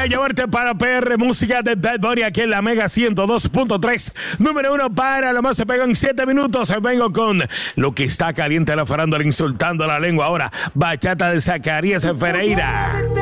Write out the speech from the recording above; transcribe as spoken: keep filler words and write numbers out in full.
a llevarte para P R Música de Bad Bunny aquí en la Mega ciento dos punto tres. Número uno para lo más se pegó en siete minutos. Vengo con lo que está caliente la farándula, insultando la lengua ahora. Bachata de Zacarías Ferreira.